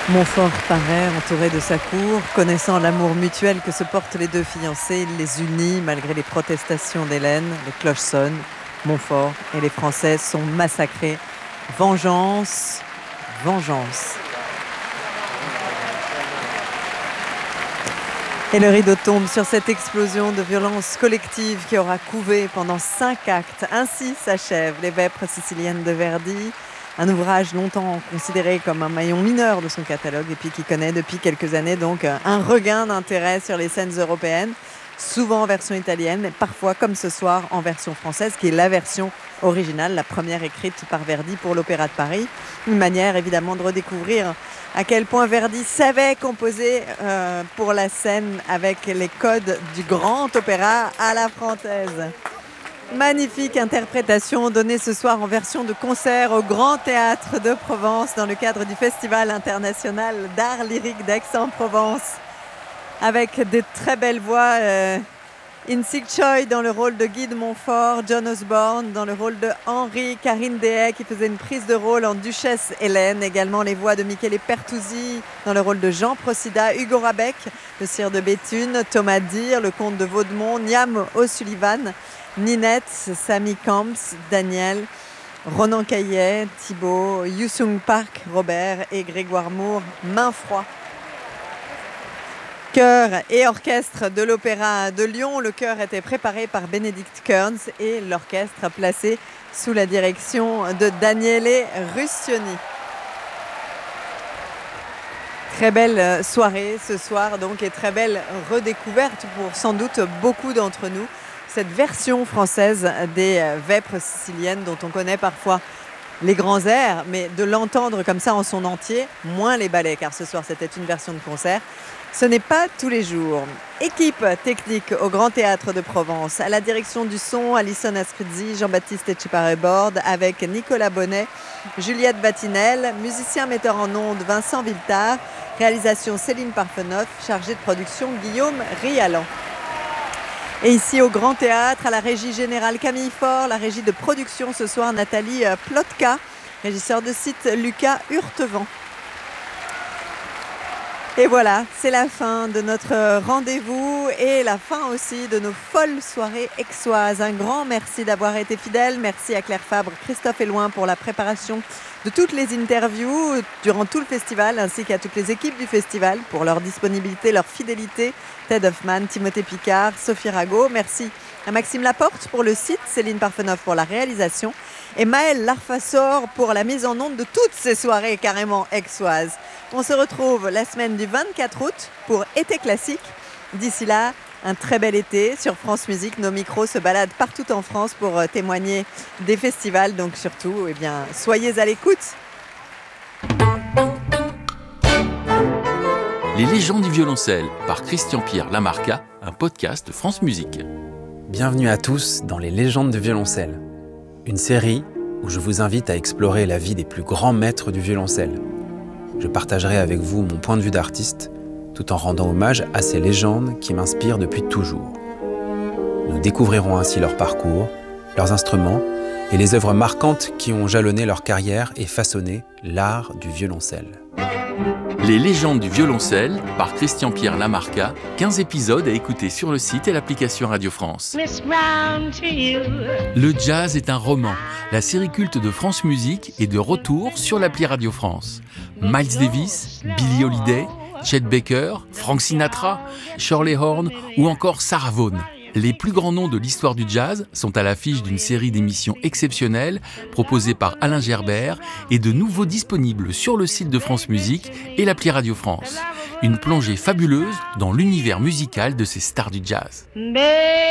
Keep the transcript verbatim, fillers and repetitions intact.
Montfort paraît entouré de sa cour, connaissant l'amour mutuel que se portent les deux fiancés, il les unit malgré les protestations d'Hélène. Les cloches sonnent, Montfort et les Français sont massacrés. Vengeance, vengeance. Et le rideau tombe sur cette explosion de violence collective qui aura couvé pendant cinq actes. Ainsi s'achèvent les Vêpres siciliennes de Verdi, un ouvrage longtemps considéré comme un maillon mineur de son catalogue et puis qui connaît depuis quelques années donc un regain d'intérêt sur les scènes européennes, souvent en version italienne, mais parfois comme ce soir en version française, qui est la version originale, la première écrite par Verdi pour l'Opéra de Paris. Une manière évidemment de redécouvrir à quel point Verdi savait composer euh, pour la scène avec les codes du grand opéra à la française. Magnifique interprétation donnée ce soir en version de concert au Grand Théâtre de Provence dans le cadre du Festival international d'art lyrique d'Aix-en-Provence, avec des très belles voix. Euh, Insig Choi dans le rôle de Guy de Montfort, John Osborne dans le rôle de Henri, Karine Dehaye qui faisait une prise de rôle en Duchesse Hélène, également les voix de Michele Pertusi dans le rôle de Jean Procida, Hugo Rabec, le sire de Béthune, Thomas Dire, le comte de Vaudemont, Niam O'Sullivan, Ninette, Samy Camps, Daniel, Ronan Caillet, Thibault, Yousung Park, Robert et Grégoire Moore, Mainfroid. Chœur et orchestre de l'Opéra de Lyon. Le chœur était préparé par Bénédicte Kearns et l'orchestre placé sous la direction de Daniele Ruscioni. Très belle soirée ce soir donc et très belle redécouverte pour sans doute beaucoup d'entre nous. Cette version française des Vêpres siciliennes dont on connaît parfois les grands airs, mais de l'entendre comme ça en son entier, moins les ballets, car ce soir c'était une version de concert. Ce n'est pas tous les jours. Équipe technique au Grand Théâtre de Provence, à la direction du son, Alison Ascrizzi, Jean-Baptiste Etcheparé-Borde, avec Nicolas Bonnet, Juliette Vatinel, musicien metteur en ondes Vincent Villetard, réalisation Céline Parfenoff, chargée de production Guillaume Rialan. Et ici au Grand Théâtre, à la régie générale Camille Faure, la régie de production ce soir Nathalie Plotka, régisseur de site Lucas Hurtevent. Et voilà, c'est la fin de notre rendez-vous et la fin aussi de nos folles soirées aixoises. Un grand merci d'avoir été fidèles. Merci à Claire Fabre, Christophe Éloin pour la préparation de toutes les interviews durant tout le festival, ainsi qu'à toutes les équipes du festival pour leur disponibilité, leur fidélité. Ted Hoffman, Timothée Picard, Sophie Rago. Merci à Maxime Laporte pour le site, Céline Parfenoff pour la réalisation et Maëlle Larfassor pour la mise en onde de toutes ces soirées carrément aixoises. On se retrouve la semaine du vingt-quatre août pour Été Classique. D'ici là, un très bel été sur France Musique. Nos micros se baladent partout en France pour témoigner des festivals. Donc surtout, eh bien, soyez à l'écoute. Les légendes du violoncelle par Christian-Pierre Lamarca, un podcast de France Musique. Bienvenue à tous dans Les légendes du violoncelle, une série où je vous invite à explorer la vie des plus grands maîtres du violoncelle. Je partagerai avec vous mon point de vue d'artiste, tout en rendant hommage à ces légendes qui m'inspirent depuis toujours. Nous découvrirons ainsi leur parcours, leurs instruments et les œuvres marquantes qui ont jalonné leur carrière et façonné l'art du violoncelle. Les légendes du violoncelle par Christian-Pierre Lamarca, quinze épisodes à écouter sur le site et l'application Radio France. Le jazz est un roman. La série culte de France Musique est de retour sur l'appli Radio France. Miles Davis, Billie Holiday, Chet Baker, Frank Sinatra, Shirley Horn ou encore Sarah Vaughan. Les plus grands noms de l'histoire du jazz sont à l'affiche d'une série d'émissions exceptionnelles proposées par Alain Gerbert et de nouveau disponibles sur le site de France Musique et l'appli Radio France. Une plongée fabuleuse dans l'univers musical de ces stars du jazz.